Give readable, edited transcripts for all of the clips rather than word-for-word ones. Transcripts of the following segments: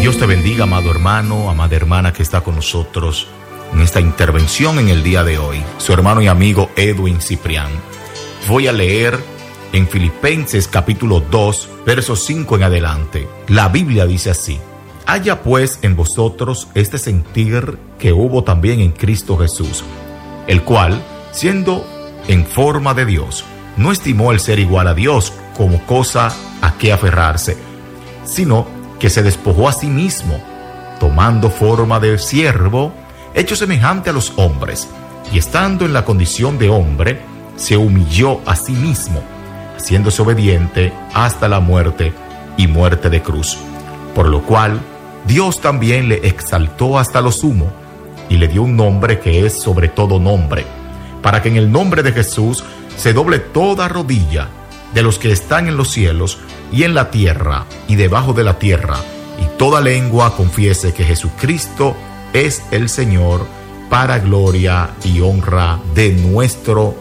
Dios te bendiga, amado hermano, amada hermana que está con nosotros en esta intervención en el día de hoy. Su hermano y amigo Edwin Ciprián. Voy a leer en Filipenses capítulo 2, versos 5 en adelante. La Biblia dice así: haya pues en vosotros este sentir que hubo también en Cristo Jesús, el cual, siendo en forma de Dios, no estimó el ser igual a Dios como cosa a que aferrarse, sino que se despojó a sí mismo, tomando forma de siervo, hecho semejante a los hombres, y estando en la condición de hombre, se humilló a sí mismo, haciéndose obediente hasta la muerte y muerte de cruz. Por lo cual, Dios también le exaltó hasta lo sumo, y le dio un nombre que es sobre todo nombre, para que en el nombre de Jesús se doble toda rodilla, de los que están en los cielos y en la tierra y debajo de la tierra, y toda lengua confiese que Jesucristo es el Señor, para gloria y honra de nuestro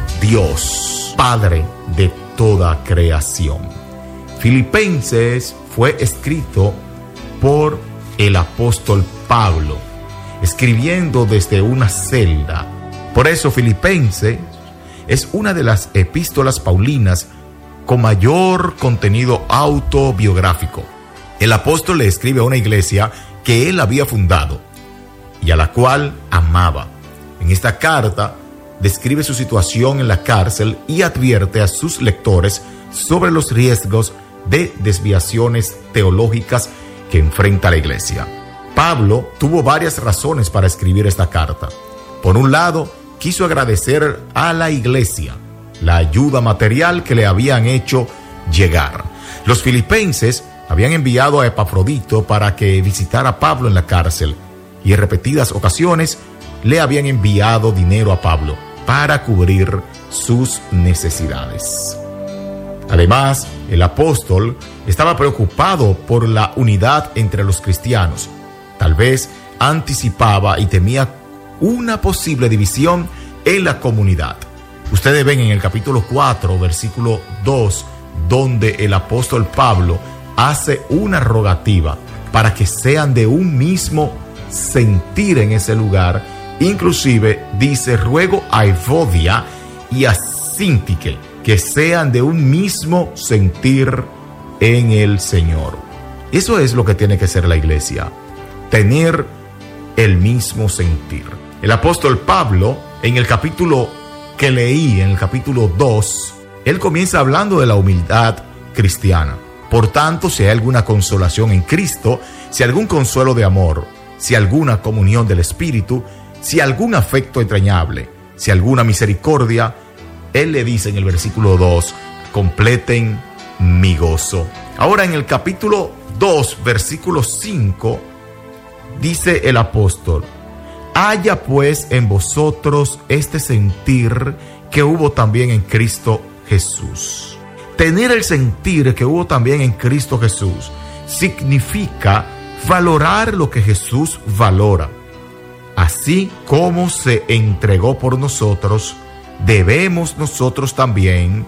Dios, Padre de toda creación. Filipenses fue escrito por el apóstol Pablo, escribiendo desde una celda. Por eso Filipenses es una de las epístolas paulinas con mayor contenido autobiográfico. El apóstol le escribe a una iglesia que él había fundado y a la cual amaba. En esta carta describe su situación en la cárcel y advierte a sus lectores sobre los riesgos de desviaciones teológicas que enfrenta la iglesia. Pablo tuvo varias razones para escribir esta carta. Por un lado, quiso agradecer a la iglesia la ayuda material que le habían hecho llegar. Los filipenses habían enviado a Epafrodito para que visitara a Pablo en la cárcel, y en repetidas ocasiones le habían enviado dinero a Pablo para cubrir sus necesidades. Además, el apóstol estaba preocupado por la unidad entre los cristianos. Tal vez anticipaba y temía una posible división en la comunidad. Ustedes ven en el capítulo 4, versículo 2, donde el apóstol Pablo hace una rogativa para que sean de un mismo sentir en ese lugar. Inclusive dice: ruego a Evodia y a Síntique que sean de un mismo sentir en el Señor. Eso es lo que tiene que ser la iglesia, tener el mismo sentir. El apóstol Pablo, en el capítulo que leí, en el capítulo 2, él comienza hablando de la humildad cristiana. Por tanto, si hay alguna consolación en Cristo, si algún consuelo de amor, si alguna comunión del Espíritu, si algún afecto entrañable, si alguna misericordia, él le dice en el versículo 2, completen mi gozo. Ahora en el capítulo 2, versículo 5, dice el apóstol: haya pues en vosotros este sentir que hubo también en Cristo Jesús. Tener el sentir que hubo también en Cristo Jesús significa valorar lo que Jesús valora. Así como se entregó por nosotros, debemos nosotros también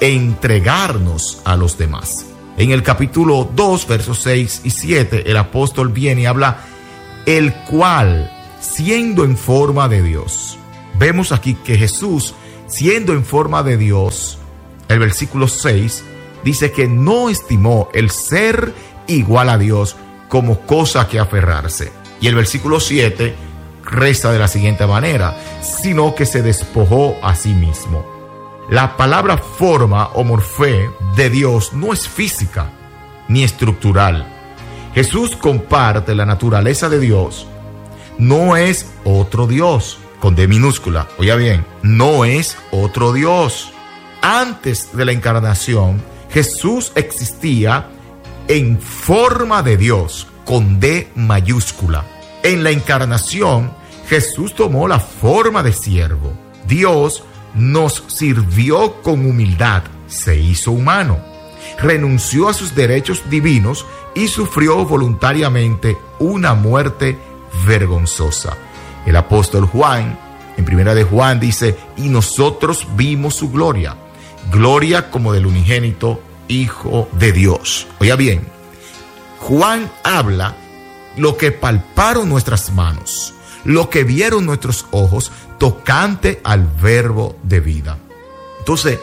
entregarnos a los demás. En el capítulo 2, versos 6 y 7, el apóstol viene y habla: el cual, siendo en forma de Dios. Vemos aquí que Jesús, siendo en forma de Dios, el versículo 6 dice que no estimó el ser igual a Dios como cosa que aferrarse. Y el versículo 7 resta de la siguiente manera: sino que se despojó a sí mismo. La palabra forma o morfé de Dios no es física ni estructural. Jesús comparte la naturaleza de Dios. No es otro Dios, con D minúscula. Oiga bien, no es otro Dios. Antes de la encarnación, Jesús existía en forma de Dios, con D mayúscula. En la encarnación, Jesús tomó la forma de siervo. Dios nos sirvió con humildad, se hizo humano, renunció a sus derechos divinos y sufrió voluntariamente una muerte vergonzosa. El apóstol Juan, en primera de Juan, dice: y nosotros vimos su gloria, gloria como del unigénito Hijo de Dios. Oiga bien, Juan habla lo que palparon nuestras manos, lo que vieron nuestros ojos tocante al verbo de vida. Entonces,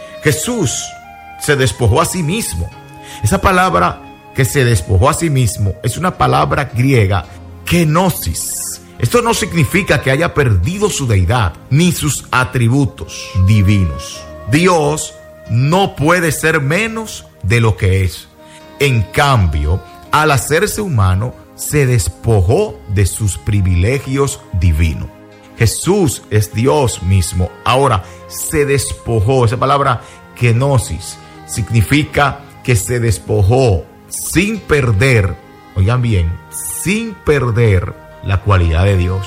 Jesús se despojó a sí mismo. Esa palabra que se despojó a sí mismo es una palabra griega, kenosis. Esto no significa que haya perdido su deidad ni sus atributos divinos. Dios no puede ser menos de lo que es. En cambio, al hacerse humano, se despojó de sus privilegios divinos. Jesús es Dios mismo. Ahora, se despojó. Esa palabra kenosis significa que se despojó sin perder, oigan bien, sin perder la cualidad de Dios.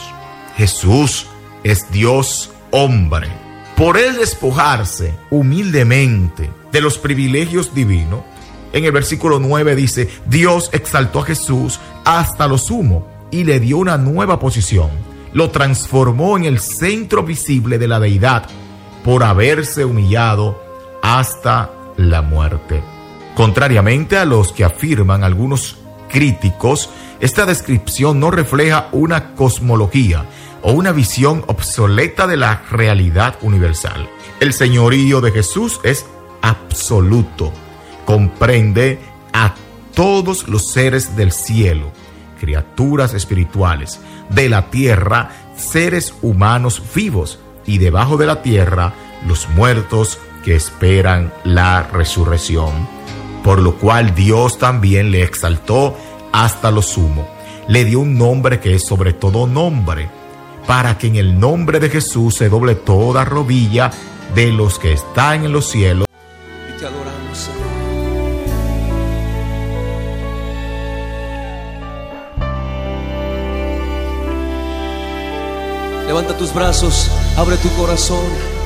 Jesús es Dios hombre. Por él despojarse humildemente de los privilegios divinos, en el versículo 9 dice: Dios exaltó a Jesús hasta lo sumo y le dio una nueva posición. Lo transformó en el centro visible de la deidad por haberse humillado hasta la muerte. Contrariamente a los que afirman algunos críticos, esta descripción no refleja una cosmología o una visión obsoleta de la realidad universal. El señorío de Jesús es absoluto. Comprende a todos los seres del cielo, criaturas espirituales, de la tierra, seres humanos vivos, y debajo de la tierra, los muertos que esperan la resurrección. Por lo cual Dios también le exaltó hasta lo sumo. Le dio un nombre que es sobre todo nombre, para que en el nombre de Jesús se doble toda rodilla de los que están en los cielos. Y te adoramos, Señor. Levanta tus brazos, abre tu corazón.